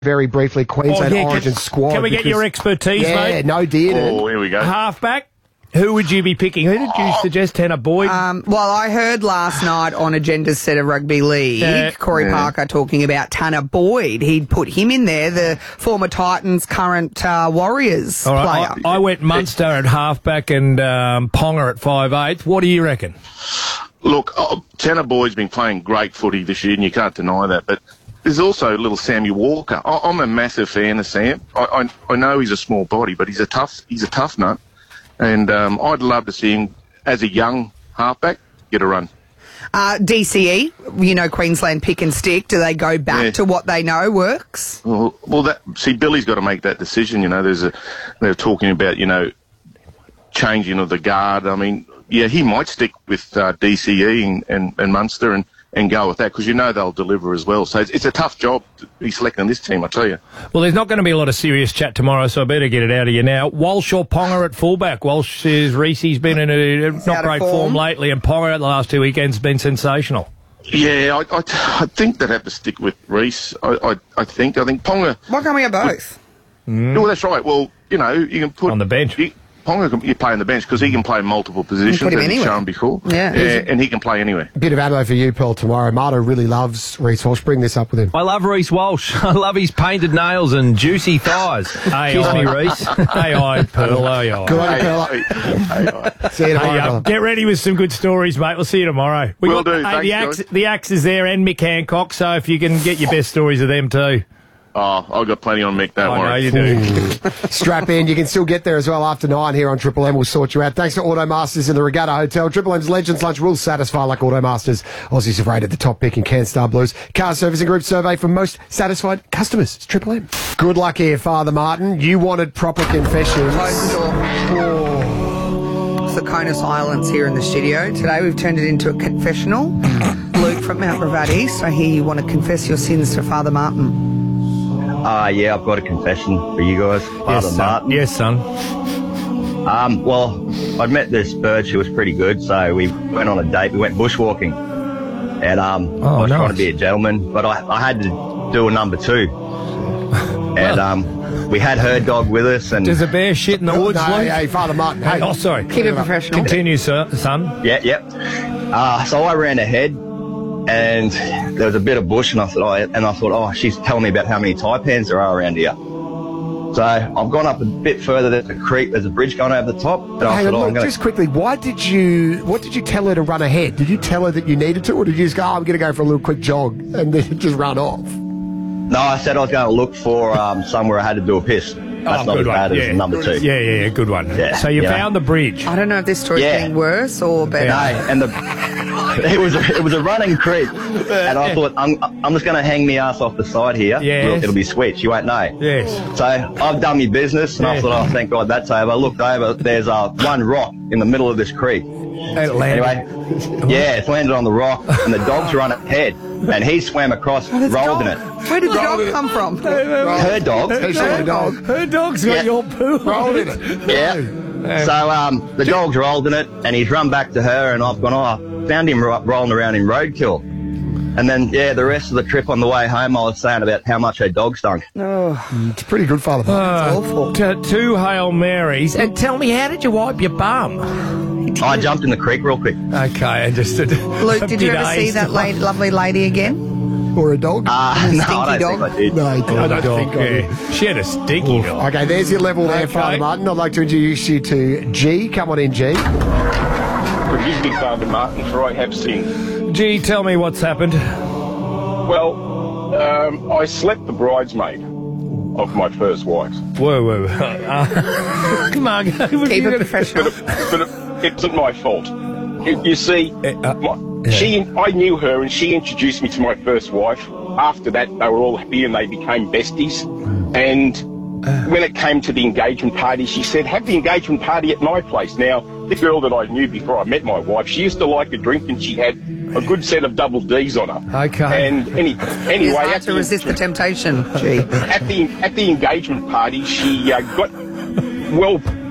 very briefly, Queensland Origin squad. Can we get your expertise, mate? Yeah, no dear. Oh, here we go. Halfback? Who would you be picking? Who did you suggest? Tanner Boyd? Well, I heard last night on Agenda's set of Rugby League, Corey Parker talking about Tanner Boyd. He'd put him in there, the former Titans, current Warriors player. I went Munster at halfback and Ponga at 5'8". What do you reckon? Look, Tanner Boyd's been playing great footy this year, and you can't deny that, but there's also little Sammy Walker. I'm a massive fan of Sam. I know he's a small body, but he's a tough nut. And I'd love to see him, as a young halfback, get a run. DCE, Queensland pick and stick. Do they go back to what they know works? Well, Billy's got to make that decision. They're talking about, changing of the guard. I mean, yeah, he might stick with DCE and Munster and go with that, because they'll deliver as well. So it's a tough job to be selecting this team, I tell you. Well, there's not going to be a lot of serious chat tomorrow, so I better get it out of you now. Walsh or Ponga at fullback? Walsh says Reese's been in a not great form lately, and Ponga at the last 2 weekends has been sensational. Yeah, I think they'd have to stick with Reece. I think Ponga... Why can't we have both? Well, that's right. Well, you can put... On the bench. Ponga, you play on the bench because he can play multiple positions, as he's shown before. Yeah, and he can play anywhere. A bit of ammo for you, Pearl, tomorrow. Marto really loves Reece Walsh. Bring this up with him. I love Reece Walsh. I love his painted nails and juicy thighs. Kiss me, Reece. Aye, Pearl. Aye. Good on you, Pearl. See you tomorrow. Get ready with some good stories, mate. We'll see you tomorrow. Will do. Thanks, the Axe is there, and Mick Hancock, so if you can get your best stories of them too. Oh, I've got plenty on Mick, don't worry. I know you do. Strap in. You can still get there as well after 9 here on Triple M. We'll sort you out. Thanks to Automasters in the Regatta Hotel. Triple M's Legends Lunch will satisfy like Automasters. Aussies have rated the top pick in CanStar Blues. Car Servicing Group survey for most satisfied customers. It's Triple M. Good luck here, Father Martin. You wanted proper confessions. Close the door. It's the cone of silence here in the studio. Today we've turned it into a confessional. Luke from Mount Gravatt East, I hear you want to confess your sins to Father Martin. Yeah, I've got a confession for you guys. Father Martin. Yes, son. Well, I'd met this bird. She was pretty good, so we went on a date. We went bushwalking. And I was trying to be a gentleman, but I had to do a number 2. And we had her dog with us. And does a bear shit in the woods? Hey, Father Martin. Hey. Oh, sorry. Keep it professional. Continue, son. Yep. So I ran ahead. And there was a bit of bush, and I thought, she's telling me about how many taipans there are around here. So I've gone up a bit further. There's a creek. There's a bridge going over the top. And just quickly, what did you tell her to run ahead? Did you tell her that you needed to, or did you just go, I'm going to go for a little quick jog, and then just run off? No, I said I was going to look for somewhere I had to do a piss. That's not as bad as number 2. Yeah, good one. Yeah, so you found the bridge. I don't know if this story's getting worse or better. No, and it was a running creek, and I thought I'm just going to hang my ass off the side here. Yes. It'll be sweet. You won't know. Yes. So I've done my business, and I thought, thank God that's over. I looked over. There's one rock in the middle of this creek. Anyway, it's landed on the rock, and the dog's run ahead, and he swam across, rolled in it. Where did the dog come from? Her dog. Her dog's got your poo. Rolled in it. Yeah. So the dog's rolled in it, and he's run back to her, and I've gone, found him rolling around in roadkill. And then, the rest of the trip on the way home, I was saying about how much her dog stunk. It's pretty good, Father Martin. It's awful. 2 Hail Marys. And tell me, how did you wipe your bum? I jumped in the creek real quick. Okay, and just... Luke, did you ever see that lovely lady again? Or a dog? No, I don't think I did. No, I don't think she had a stinky dog. Okay, there's your level there, Father Martin. I'd like to introduce you to G. Come on in, G. Forgive me, Father Martin, for I have sinned. Gee, tell me what's happened. Well, I slept the bridesmaid of my first wife. Whoa. Come on. Keep it professional. But it wasn't my fault. You see, I knew her, and she introduced me to my first wife. After that, they were all happy and they became besties. And when it came to the engagement party, she said, have the engagement party at my place. Now, the girl that I knew before I met my wife, she used to like a drink, and she had a good set of double Ds on her. Okay. And anyway, hard to resist the temptation. Gee. At the engagement party, she got well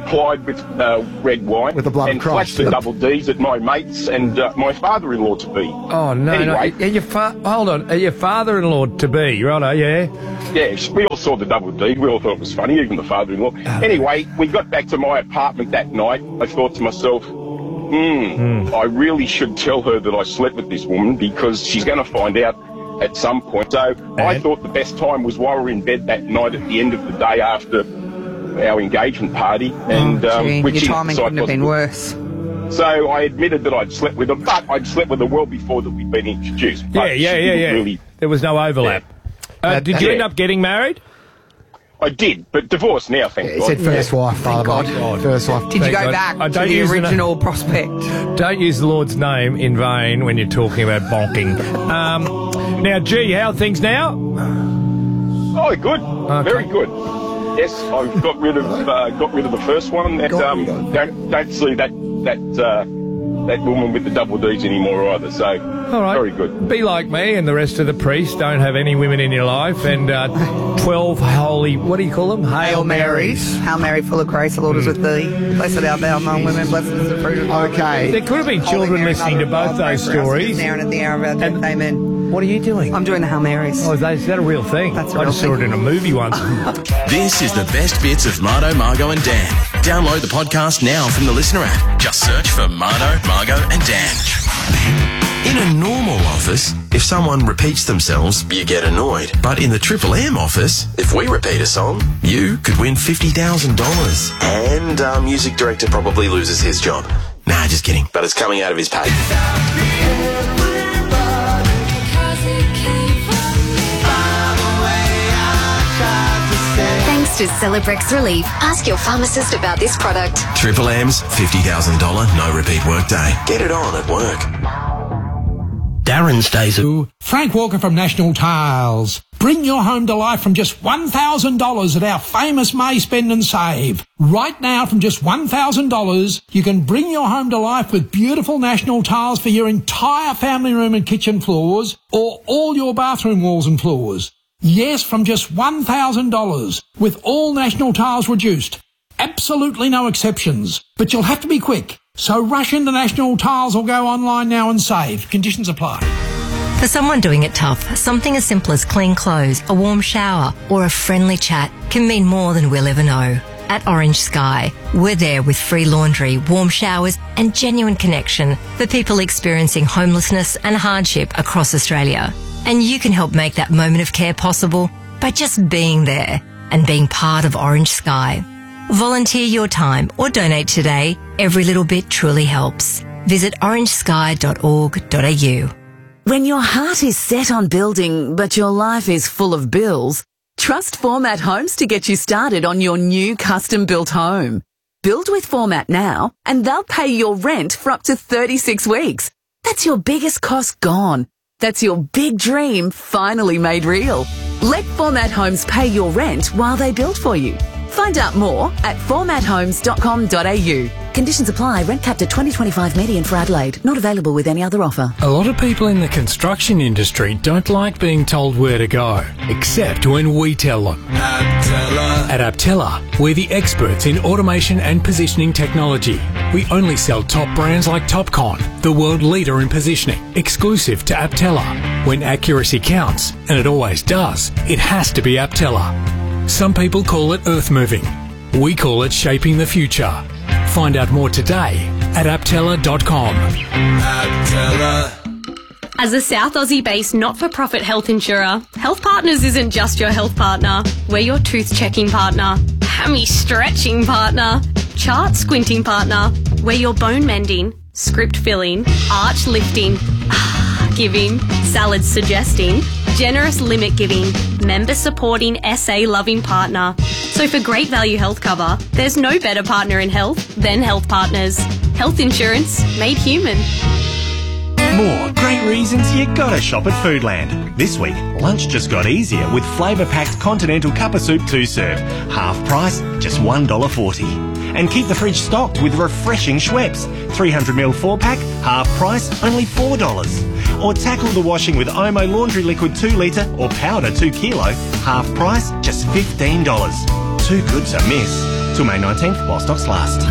supplied with red wine With the blood of and Christ. flashed the double Ds at my mates and my father-in-law to be. Oh, no, Anyway. Hold on. Your father-in-law to be, right? Yeah. Yeah, we all saw the double D. We all thought it was funny, even the father-in-law. Anyway, we got back to my apartment that night. I thought to myself, I really should tell her that I slept with this woman because she's going to find out at some point. So I thought the best time was while we were in bed that night at the end of the day after our engagement party. And your timing couldn't have been worse. So I admitted that I'd slept with her, but I'd slept with her well before that we'd been introduced. But Yeah. really, there was no overlap. Did you end up getting married? I did, but divorced now, thank He God. said first wife, Father God. Mike. First wife. Did you go God. back to don't the use the original prospect? Don't use the Lord's name in vain when you're talking about bonking. Now, G, how are things now? Oh, good, very good. Yes, I've got rid of the first one. That don't see that woman with the double Ds anymore either. So All right. very good. Be like me and the rest of the priests. Don't have any women in your life. And 12 holy, what do you call them? Hail Marys. Hail Mary, full of grace, the Lord is with thee. Blessed art thou among women, blessed is the fruit of thy womb. Okay. There could have been children listening to both those stories. Now and at the hour of our death, amen. What are you doing? I'm doing the Hail Marys. Oh, is that a real thing? That's a I real just saw it thing. in a movie once. This is the best bits of Mardo, Margo and Dan. Download the podcast now from the Listener app. Just search for Mardo, Margo and Dan. In a normal office, if someone repeats themselves, you get annoyed. But in the Triple M office, if we repeat a song, you could win $50,000. And our music director probably loses his job. Nah, just kidding. But it's coming out of his pay. Thanks to Celebrex Relief, ask your pharmacist about this product. Triple M's $50,000 no repeat workday. Get it on at work. Darren stays at... Frank Walker from National Tiles. Bring your home to life from just $1,000 at our famous May Spend and Save. Right now, from just $1,000, you can bring your home to life with beautiful National Tiles for your entire family room and kitchen floors, or all your bathroom walls and floors. Yes, from just $1,000, with all National Tiles reduced. Absolutely no exceptions. But you'll have to be quick. So rush into National Tiles or go online now and save. Conditions apply. For someone doing it tough, something as simple as clean clothes, a warm shower, or a friendly chat can mean more than we'll ever know. At Orange Sky, we're there with free laundry, warm showers, and genuine connection for people experiencing homelessness and hardship across Australia. And you can help make that moment of care possible by just being there and being part of Orange Sky. Volunteer your time or donate today. Every little bit truly helps. Visit orangesky.org.au. When your heart is set on building, but your life is full of bills, trust Format Homes to get you started on your new custom-built home. Build with Format now, and they'll pay your rent for up to 36 weeks. That's your biggest cost gone. That's your big dream finally made real. Let Format Homes pay your rent while they build for you. Find out more at formathomes.com.au. Conditions apply. Rent capped at 2025 median for Adelaide. Not available with any other offer. A lot of people in the construction industry don't like being told where to go, except when we tell them. At Aptella, we're the experts in automation and positioning technology. We only sell top brands like Topcon, the world leader in positioning, exclusive to Aptella. When accuracy counts, and it always does, it has to be Aptella. Some people call it earth moving. We call it shaping the future. Find out more today at aptella.com. Aptella. As a South Aussie-based not-for-profit health insurer, Health Partners isn't just your health partner. We're your tooth-checking partner, hammy-stretching partner, chart-squinting partner. We're your bone-mending, script-filling, arch-lifting, giving, salad-suggesting, generous limit-giving, member-supporting, SA-loving partner. So for great value health cover, there's no better partner in health than Health Partners. Health insurance made human. More great reasons you gotta shop at Foodland. This week, lunch just got easier with flavour-packed continental cup of soup 2-serve. Half price, just $1.40. And keep the fridge stocked with refreshing Schweppes. 300ml 4-pack, half price, only $4. Or tackle the washing with Omo laundry liquid 2 litre or powder 2 kilo, half price, just $15. Too good to miss. till May 19th while stocks last.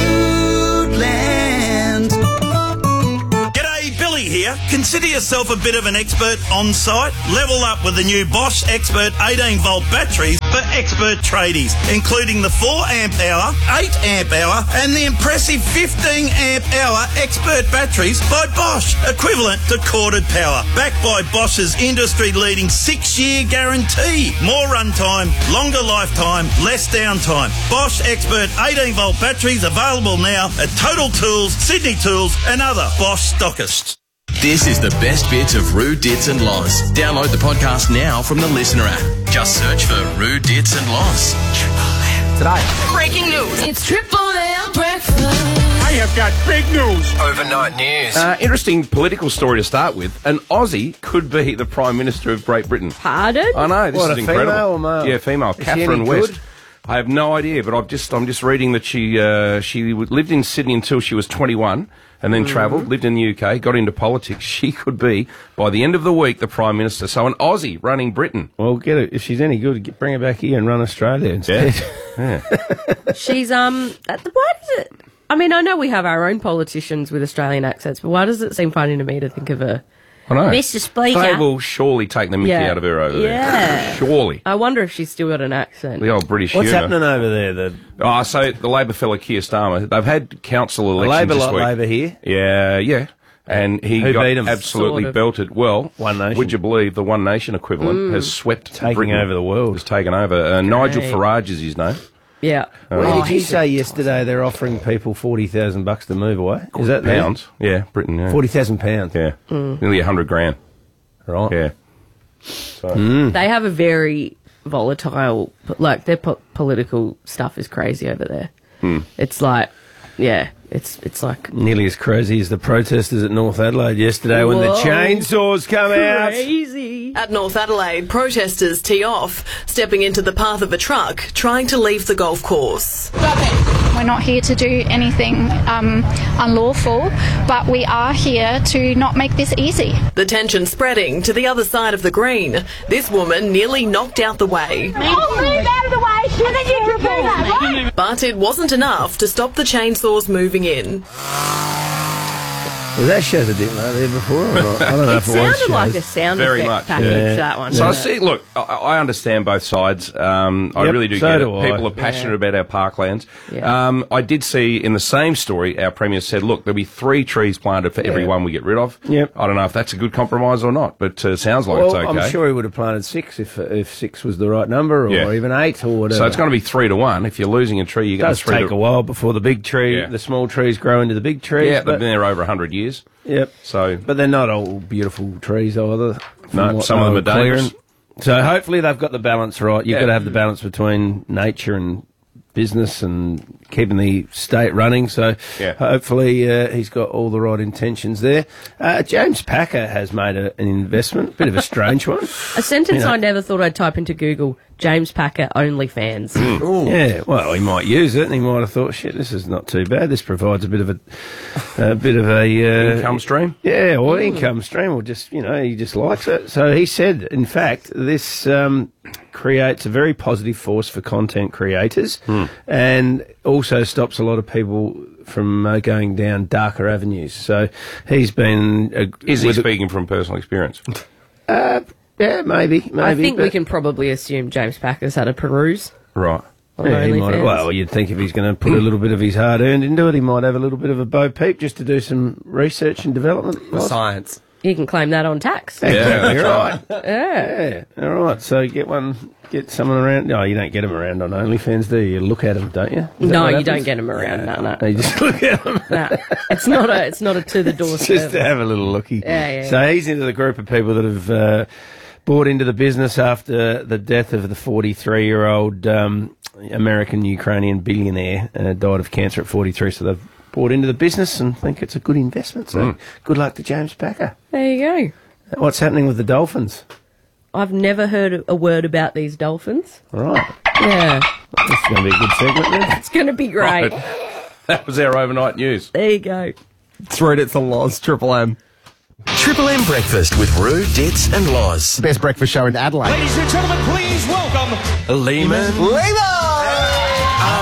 G'day, Billy here. Consider yourself a bit of an expert on site. Level up with the new Bosch Expert 18-volt batteries for expert tradies, including the 4-amp hour, 8-amp hour, and the impressive 15-amp hour expert batteries by Bosch, equivalent to corded power. Backed by Bosch's industry-leading 6-year guarantee. More runtime, longer lifetime, less downtime. Bosch Expert 18-volt batteries available now at Total Tools, Sydney Tools, and other Bosch stockists. This is the best bits of Roo, Dits and Loz. Download the podcast now from the Listener app. Just search for Roo, Dits and Loz. Today. Breaking news. It's Triple M breakfast. I have got big news. Overnight news. Interesting political story to start with. An Aussie could be the Prime Minister of Great Britain. Pardon? I know, this is incredible. Female or male? Yeah, female. Is she Catherine any West. good? I have no idea, but I'm just reading that she lived in Sydney until she was 21 and then travelled, lived in the UK, got into politics. She could be, by the end of the week, the Prime Minister. So an Aussie running Britain. Well, get it. If she's any good, bring her back here and run Australia instead. Yeah. She's, why does it... I mean, I know we have our own politicians with Australian accents, but why does it seem funny to me to think of her... I know. Mr. Speaker. They will surely take the mickey out of her over there. Surely. I wonder if she's still got an accent. The old British What's humour. happening over there? So the Labor fella Keir Starmer, they've had council elections this week. Labor here? Yeah. And he Who got beat 'em? absolutely Sort of. belted. Well, One Nation. would you believe the One Nation equivalent has swept Taking Britain. over the world. Has taken over. Nigel Farage is his name. Yeah. Where did you say yesterday they're offering people $40,000 to move away? Is that Pounds? Yeah, Britain, yeah. £40,000? Yeah. Nearly $100,000. Right. Yeah. So. They have a very volatile... Like, their political stuff is crazy over there. It's like... Yeah, it's like... Nearly as crazy as the protesters at North Adelaide yesterday when the chainsaws come out. Crazy. At North Adelaide, protesters tee off, stepping into the path of a truck, trying to leave the golf course. We're not here to do anything unlawful, but we are here to not make this easy. The tension spreading to the other side of the green. This woman nearly knocked out the way. Move out of the way, and then you can move out, right? But it wasn't enough to stop the chainsaws moving in. Was that Shazza there before or not? I don't know It if it was sounded like Shaz. a sound Very effect much. package, that one. So I see. Look, I understand both sides. I really do so get do it. I. People are passionate about our parklands. Yeah. I did see in the same story, our Premier said, "Look, there'll be 3 trees planted for every one we get rid of." Yep. I don't know if that's a good compromise or not, but it sounds like it's okay. I'm sure he would have planted 6 if 6 was the right number, or even 8 or whatever. So it's going to be 3 to 1. If you're losing a tree, you're It going does to 3 take to a while before the big tree, the small trees grow into the big trees. Yeah, but they've been there over 100 years. Yep. So, but they're not all beautiful trees either. No, some of them are dangerous. So hopefully they've got the balance right. You've got to have the balance between nature and business and keeping the state running. So hopefully he's got all the right intentions there. James Packer has made an investment, bit of a strange one. A sentence I never thought I'd type into Google: James Packer OnlyFans. Yeah, well, he might use it, and he might have thought, "Shit, this is not too bad. This provides a bit of a income stream." Yeah, or income stream, or just he just likes it. So he said, in fact, this creates a very positive force for content creators, and also stops a lot of people from going down darker avenues. So he's been. Is he speaking from personal experience? Yeah, maybe. I think we can probably assume James Packer's had a peruse. Right. Yeah, he might have, well, you'd think if he's going to put a little bit of his hard-earned into it, he might have a little bit of a Bo Peep just to do some research and development. Science. You can claim that on tax. Yeah, you're right. Yeah. All right, so get someone around. No, you don't get them around on OnlyFans, do you? You look at them, don't you? No, you don't get them around. No. You just look at them. No, it's not a to the door. Just to have a little looky. Yeah. So he's into the group of people that have bought into the business after the death of the 43-year-old American-Ukrainian billionaire, died of cancer at 43. So they've bought into the business and think it's a good investment. So good luck to James Packer. There you go. What's happening with the Dolphins? I've never heard a word about these Dolphins. Right. Yeah. That's going to be a good segment then. It's going to be great. Right. That was our overnight news. There you go. It's Roo, Dits and Loz, Triple M. Triple M Breakfast with Roo, Dits and Loz. Best breakfast show in Adelaide. Ladies and gentlemen, please welcome Lehman.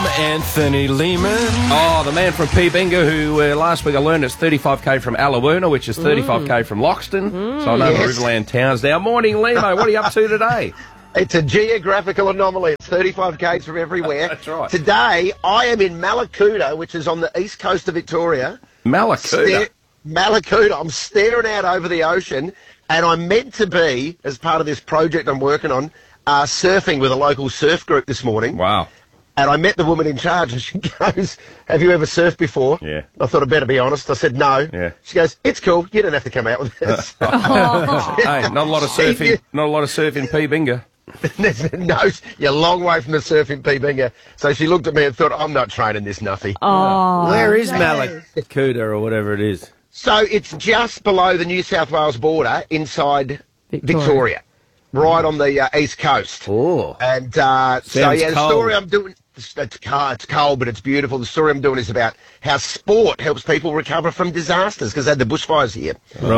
Anthony Lehman. Oh, the man from P-Binga who last week I learned it's 35k from Alawerna, which is 35k from Loxton. So I know the Riverland towns now. Morning, Lemo. What are you up to today? It's a geographical anomaly. It's 35 k's from everywhere. That's right. Today, I am in Mallacoota, which is on the east coast of Victoria. Mallacoota? Mallacoota. I'm staring out over the ocean, and I'm meant to be, as part of this project I'm working on, surfing with a local surf group this morning. Wow. And I met the woman in charge, and she goes, "Have you ever surfed before?" Yeah. I thought I'd better be honest. I said, "No." Yeah. She goes, "It's cool. You don't have to come out with this." Hey, not a lot of surfing. Not a lot of surfing P-Binga. No, you're a long way from the surfing P-Binga. So she looked at me and thought, I'm not training this nuffy. Oh, Where is Mallacoota or whatever it is? So it's just below the New South Wales border inside Victoria, right on the east coast. Oh. And Sounds the story I'm doing, it's cold, but it's beautiful. The story I'm doing is about how sport helps people recover from disasters, because they had the bushfires here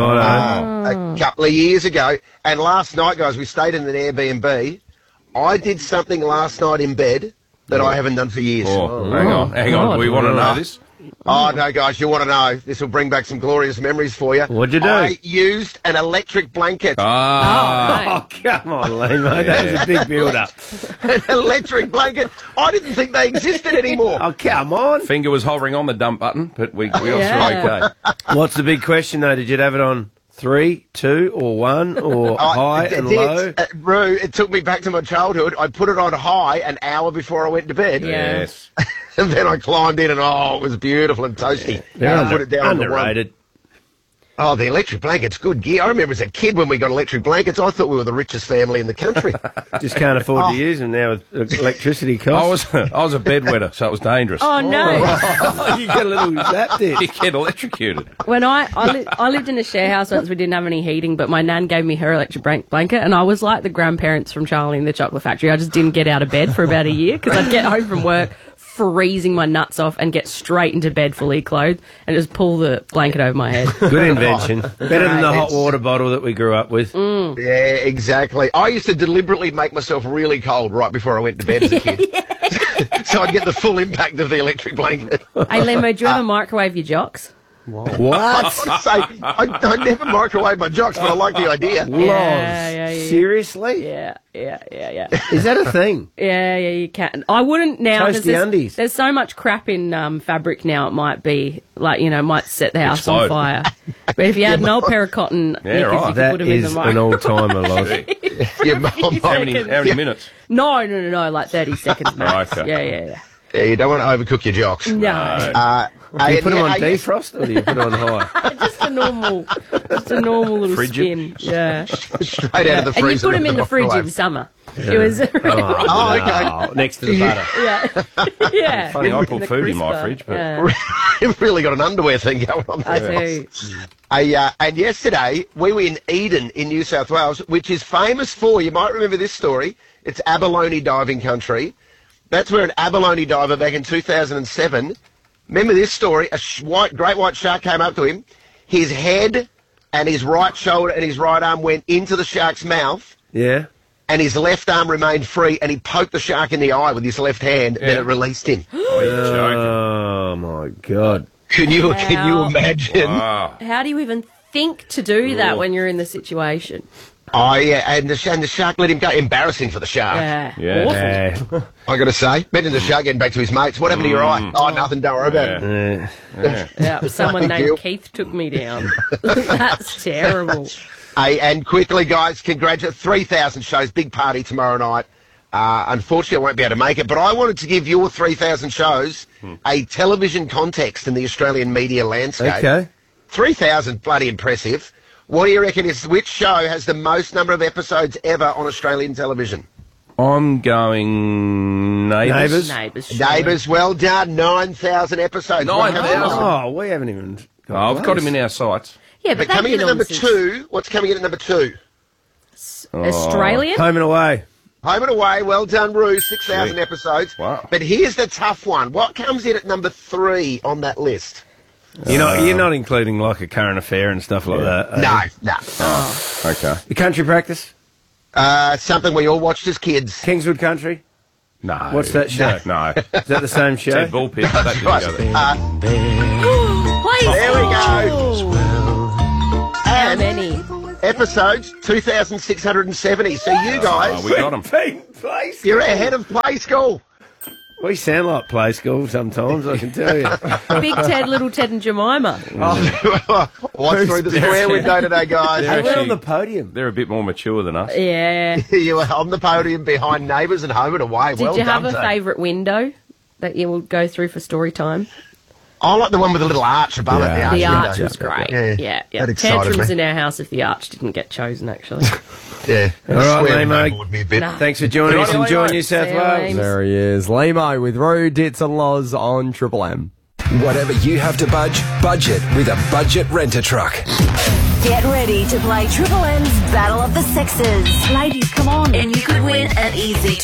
a couple of years ago. And last night, guys, we stayed in an Airbnb. I did something last night in bed that I haven't done for years. Oh, hang on. Do we want to know this? Oh, no, guys, you want to know. This will bring back some glorious memories for you. What'd you do? I used an electric blanket. Oh, come on, Lemo. That was a big build-up. An electric blanket. I didn't think they existed anymore. Oh, come on. Finger was hovering on the dump button, but we got through okay. What's the big question, though? Did you have it on 3, 2, or 1, or high and low? Roo, it took me back to my childhood. I put it on high an hour before I went to bed. Yes. And then I climbed in and, it was beautiful and toasty. They're I put it down underrated. Oh, the electric blanket's good gear. I remember as a kid when we got electric blankets, I thought we were the richest family in the country. Just can't afford to use them now with electricity costs. I was a bedwetter, so it was dangerous. Oh, no. You get a little zapped in. You get electrocuted. When I lived in a share house once, we didn't have any heating, but my nan gave me her electric blanket, and I was like the grandparents from Charlie and the Chocolate Factory. I just didn't get out of bed for about a year, because I'd get home from work freezing my nuts off and get straight into bed fully clothed and just pull the blanket over my head. Good invention. Better than the hot water bottle that we grew up with. Yeah, exactly. I used to deliberately make myself really cold right before I went to bed as a kid. So I'd get the full impact of the electric blanket. Hey, Lemo, do you ever microwave your jocks? What? I never microwave my jocks, but I like the idea. Yeah. Seriously? Yeah. Is that a thing? Yeah, you can. I wouldn't now. Toasty undies. There's so much crap in fabric now, it might be, might set the house on fire. But if you had an old pair of cotton knickers, you could put them in the microwave. That is an old-timer, Loz. How many minutes? No, like 30 seconds max. Okay. Yeah. Yeah, you don't want to overcook your jocks. No. Do you put them on defrost or do you put them on high? just a normal little Frigid. skin. Yeah. Straight out of the freezer. And you put them in the fridge in summer. Yeah. It was okay. Next to the butter. Yeah. Funny, I put food in my fridge, but You've really got an underwear thing going on there. I do. And yesterday, we were in Eden in New South Wales, which is famous for, you might remember this story, it's abalone diving country. That's where an abalone diver back in 2007, remember this story, a great white shark came up to him, his head and his right shoulder and his right arm went into the shark's mouth. Yeah. And his left arm remained free, and he poked the shark in the eye with his left hand, then it released him. Oh, my God. Can you imagine? Wow. How do you even think to do that when you're in the situation? Oh, yeah, and the shark let him go. Embarrassing for the shark. Yeah. Awful. I got to say. Imagine the shark getting back to his mates. What happened to your eye? Oh, nothing, don't worry about it. Yeah, someone named Keith took me down. That's terrible. Hey, and quickly, guys, congratulations. 3,000 shows, big party tomorrow night. Unfortunately, I won't be able to make it, but I wanted to give your 3,000 shows a television context in the Australian media landscape. Okay. 3,000, bloody impressive. What do you reckon which show has the most number of episodes ever on Australian television? I'm going Neighbours. Neighbours, well done. 9,000 episodes. 9,000? Oh, we haven't even I've got him in our sights. Yeah, but coming in at number 2, what's coming in at number 2? Australian? Home and Away. Home and Away, well done, Roo. 6,000 episodes. Wow. But here's the tough one. What comes in at number 3 on that list? You're not including like a current affair and stuff like that. No. Okay. The Country Practice. Something we all watched as kids. Kingswood Country. No. What's that show? No. Is that the same show? Ted Bullpit. That didn't go there. There we go. How many? Episodes 2,670. So you guys, we got 'em. You're ahead of Play School. We sound like Play School sometimes, I can tell you. Big Ted, Little Ted and Jemima. Watch through the square window today, guys. They were on the podium. They're a bit more mature than us. Yeah. You were on the podium behind Neighbours and Home and Away. Did you have a favourite window that you will go through for story time? I like the one with the little arch above it. The arch window. was great. Yeah. Yeah. That excited Tantrums me. in our house if the arch didn't get chosen, actually. Yeah. All right, Square Lemo. window would be a bit. Thanks for joining us. Enjoy New South See you, Wales. Lames. There he is. Lemo with Roo, Dits and Loz on Triple M. Whatever you have to budget with a budget rent-a-truck. Get ready to play Triple M's Battle of the Sexes. Ladies, come on. And you could win an easy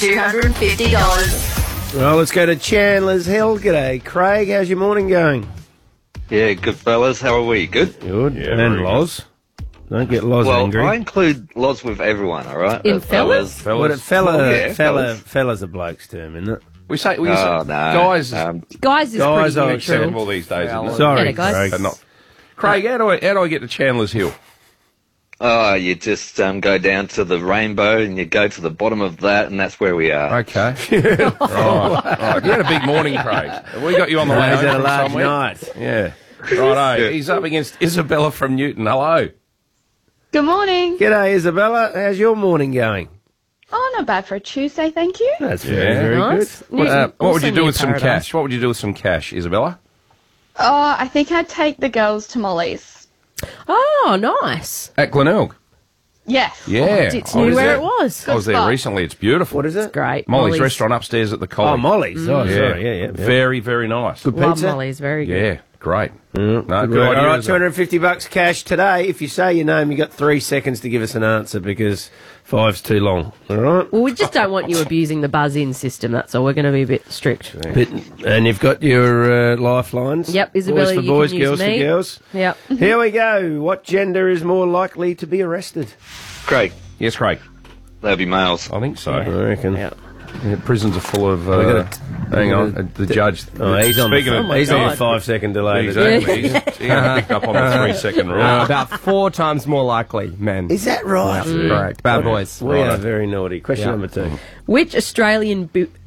$250. Well, let's go to Chandler's Hill. G'day, Craig. How's your morning going? Yeah, good fellas. How are we? Good? Good. Yeah, and very Loz. Don't get Loz Well, angry. I include Loz with everyone, all right? In fellas? What a Yeah, fellas. fella's a bloke's term, isn't it? We say, Oh, no. guys. Guys is Guys pretty are neutral. acceptable these days, isn't it? Sorry, Yeah, guys. Craig. But not. Craig, how do I get to Chandler's Hill? Oh, you just go down to the rainbow and you go to the bottom of that, and that's where we are. Okay. right. You had a big morning, Craig. We got you on the way Craig's home had a from large somewhere. night. Yeah. Righto. Yeah. He's up against Isabella from Newton. Hello. Good morning. G'day, Isabella. How's your morning going? Oh, not bad for a Tuesday, thank you. That's very Nice. good. What would you do near with some paradise. cash? What would you do with some cash, Isabella? Oh, I think I'd take the girls to Molly's. Oh, nice. At Glenelg. Yes. Yeah. Dits I knew was where there. it was. I was there spot. recently. It's beautiful. What is it? It's great. Molly's restaurant upstairs at the college. Oh, Molly's. Oh, Yeah. sorry. Yeah. Very, very nice. Good Love pizza. Molly's, very good. Yeah. Great. Good No, good work. idea. All right, isn't it? $250 cash today. If you say your name, you got 3 seconds to give us an answer because 5's too long. All right. Well, we just don't want you abusing the buzz-in system, that's all. We're going to be a bit strict. And you've got your lifelines. Yep, Isabella, boys for you boys, can use girls me. for girls. Yep. Here we go. What gender is more likely to be arrested? Craig, Yes, Craig. they'll be males. I think so. I reckon. Yeah, prisons are full of. Hang on, the judge. Oh, he's on Speaking the, of, he's on the 5 second delay. Exactly. He picked up on the 3 second rule. About 4 times more likely, men. Is that right? Correct. Bad boys. We are very naughty. Question number 2. Which Australian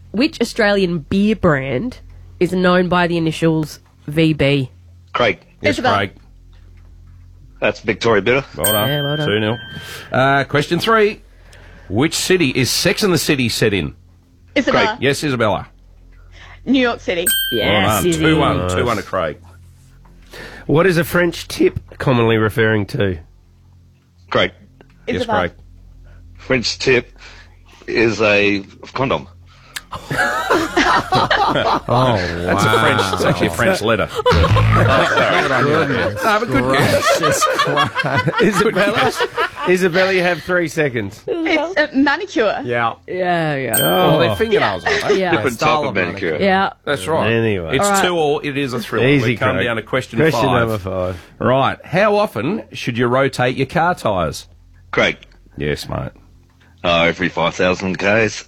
beer brand is known by the initials VB? Craig, Yes, Isabel. Craig. that's Victoria Bitter. Well done. Yeah, well done. 2-0. Question 3. Which city is Sex and the City set in? Isabella. Yes, Isabella. New York City. Yes, well Izzy. done. 2-1. 2-1 to Craig. What is a French tip commonly referring to? Craig, Yes, Isabella. Craig. French tip is a condom. That's a French. It's actually a French letter. But good guess. Isabella, you have 3 seconds. It's a manicure. Yeah. Yeah. Oh, they're fingernails, aren't they? Yeah. Different type of manicure. Yeah. That's right. Anyway. It's All right. 2-2. It is a thriller. Easy, We come Craig. down to question Question 5. number 5. Right. How often should you rotate your car tyres? Craig, Yes, mate. every 5,000 Ks.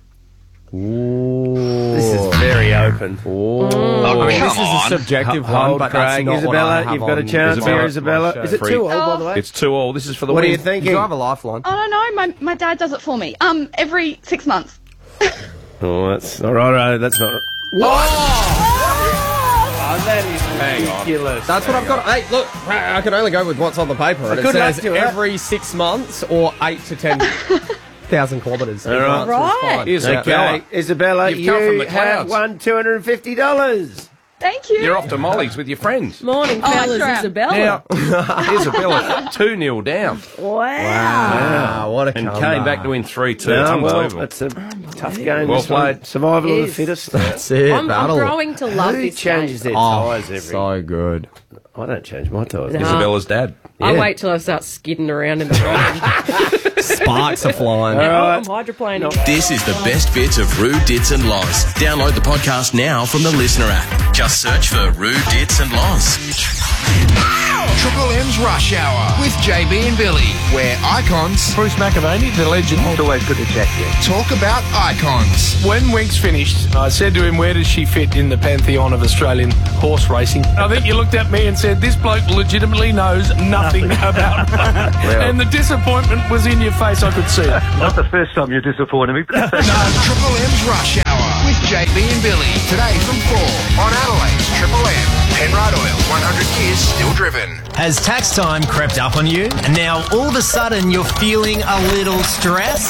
This is very open. Oh, I mean, this come is on. a subjective one, Hold, but that's Craig. not what I Isabella, have you've got a on chance Isabella. here, Isabella. Is it Free. 2-all, by the way? It's 2-all. This is for the What win. are you thinking? You do have a lifeline. Oh, no, my dad does it for me. Every 6 months. Oh, that's all right. That's not. Oh, that is ridiculous. That's what I've got. Hey, look, I can only go with what's on the paper. And it Good luck says to it. every 6 months or 8 to 10,000 kilometres. All right. Right. Isabella. Okay, Isabella, You've come from the have clouds. won $250. Thank you. You're off to Molly's with your friends. Morning, Oh, fellas, sure. Isabella. Now, Isabella 2-0 down. Wow. What a And comeback. came back to win 3-2. No, It's well, unbelievable. it's a tough game. Well this one. played. Survival of the Yes. fittest. That's it. I'm battle. growing to love Who this changes game. their tyres every? So good. I don't change my tyres. No. Isabella's dad. I Yeah. wait till I start skidding around in the rain. Sparks are flying. I'm hydroplaning. This is the best bits of Roo, Dits and Loz. Download the podcast now from the Listener app. Just search for Roo, Dits and Loz. Triple M's Rush Hour with JB and Billy, where icons... Bruce McAvaney, the legend. It's always good to chat to you. Talk about icons. When Winx finished, I said to him, where does she fit in the pantheon of Australian horse racing? I think you looked at me and said, this bloke legitimately knows nothing about it. And the disappointment was in your face, I could see it. Not the first time you disappointed me. No, Triple M's Rush Hour with JB and Billy. Today from 4 on Adelaide's Triple M. Penrite Oil, 100 years still driven. Has tax time crept up on you? And now all of a sudden you're feeling a little stressed?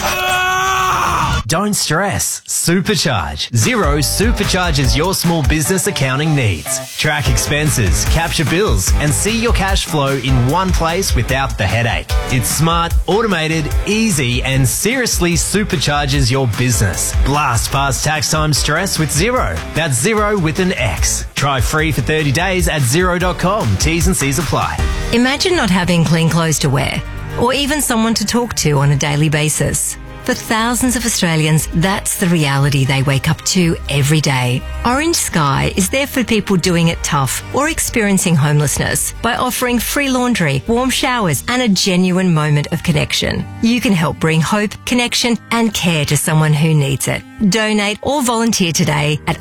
Don't stress. Supercharge. Xero supercharges your small business accounting needs. Track expenses, capture bills, and see your cash flow in one place without the headache. It's smart, automated, easy, and seriously supercharges your business. Blast past tax time stress with Xero. That's Xero with an X. Try free for 30 days at Xero.com. T's and C's apply. Imagine not having clean clothes to wear, or even someone to talk to on a daily basis. For thousands of Australians, that's the reality they wake up to every day. Orange Sky is there for people doing it tough or experiencing homelessness by offering free laundry, warm showers, and a genuine moment of connection. You can help bring hope, connection, and care to someone who needs it. Donate or volunteer today at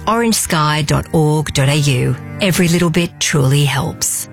orangesky.org.au. Every little bit truly helps.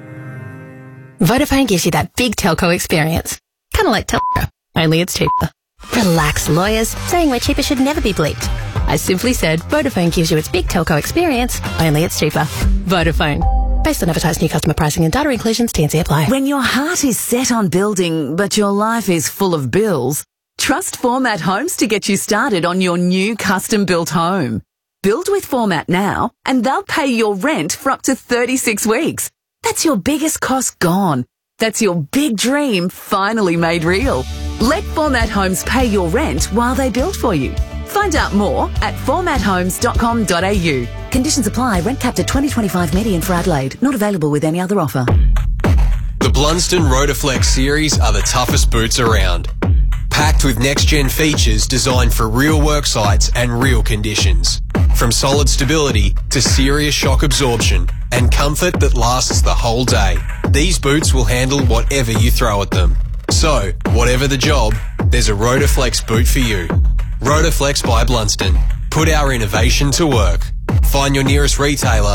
Vodafone gives you that big telco experience. Kind of like telco, only it's cheaper. Relax, lawyers. Saying we're cheaper should never be bleeped. I simply said Vodafone gives you its big telco experience, only it's cheaper. Vodafone. Based on advertised new customer pricing and data inclusions, T&C apply. When your heart is set on building, but your life is full of bills, trust Format Homes to get you started on your new custom-built home. Build with Format now, and they'll pay your rent for up to 36 weeks. That's your biggest cost gone. That's your big dream finally made real. Let Format Homes pay your rent while they build for you. Find out more at formathomes.com.au. Conditions apply. Rent capped at 2025 median for Adelaide. Not available with any other offer. The Blunston Rotaflex series are the toughest boots around. Packed with next-gen features designed for real work sites and real conditions. From solid stability to serious shock absorption and comfort that lasts the whole day. These boots will handle whatever you throw at them. So, whatever the job, there's a Rotaflex boot for you. Rotaflex by Blunston. Put our innovation to work. Find your nearest retailer